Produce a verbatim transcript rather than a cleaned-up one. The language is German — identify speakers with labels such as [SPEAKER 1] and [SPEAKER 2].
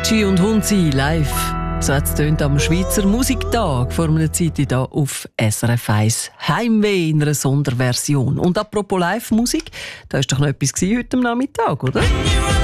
[SPEAKER 1] Avicii und Hunzi live. So hat es am Schweizer Musiktag vor einer Zeit hier auf S R F eins. Heimweh in einer Sonderversion. Und apropos Live-Musik, da war doch noch etwas heute am Nachmittag, oder?